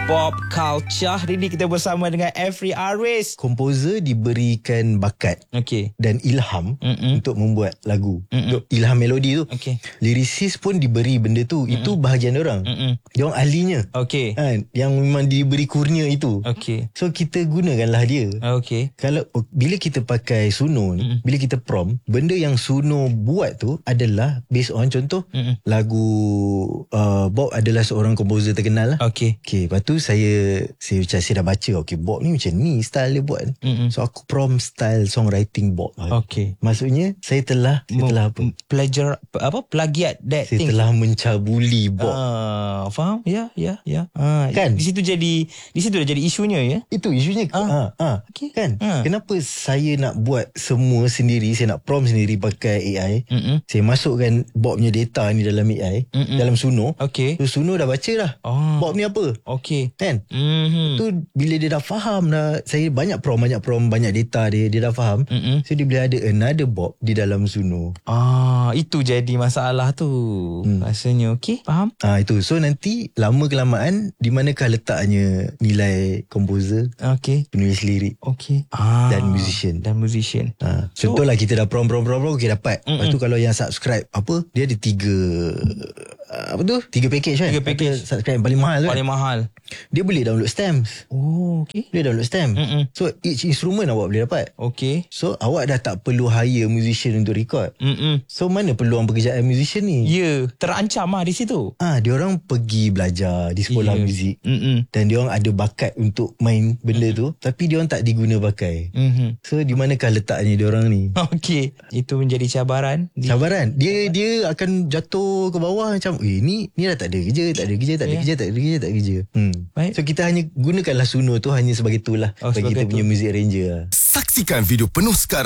Pop Culture. Hari ni kita bersama dengan Every Aris. Komposer diberikan bakat dan ilham untuk membuat lagu. Ilham melodi tu. Lirisis pun diberi benda tu. Itu bahagian orang. Diorang ahlinya. Yang memang diberi kurnia itu. So kita gunakanlah dia. Kalau bila kita pakai Suno ni, bila kita prompt, benda yang Suno buat tu adalah based on contoh lagu Bob adalah seorang komposer terkenal lah. Lepas tu saya dah baca, Bob ni macam ni style dia buat. So aku prompt style songwriting Bob. Maksudnya saya telah plagiat that saya thing. telah mencabuli Bob. Faham? Ya. Kan? Di situ dah jadi isunya ya. Itu isunya. Kan? Kenapa saya nak buat semua sendiri, saya nak prompt sendiri pakai AI. Saya masukkan Bob punya data ni dalam AI, dalam Suno. So Suno dah baca dah. Bob ni apa? Kan? Tu bila dia dah faham dah, saya banyak data dia dah faham. So dia boleh ada another Bob di dalam Suno. Itu jadi masalah tu. Rasanya faham? Itu. So nanti lama kelamaan di manakah letaknya nilai komposer, penulis lirik, dan musician. Contohlah kita dah prompt dapat. Lepas tu kalau yang subscribe dia ada 3 package kan. 3 package. Subscribe yang paling mahal tu. Paling mahal. Dia boleh download stems. Dia download stem. So each instrument awak boleh dapat. So awak dah tak perlu hire musician untuk record. So mana peluang pekerjaan musician ni? Terancam di situ. Diorang pergi belajar di sekolah muzik. Dan diorang ada bakat untuk main benda tu, tapi diorang tak diguna pakai. So di manakah letaknya diorang ni? Itu menjadi cabaran. Dia akan jatuh ke bawah macam ni dah tak ada kerja. Baik. So kita hanya gunakanlah Suno tu hanya sebagai tool lah bagi kita punya music arranger. Saksikan video penuh sekarang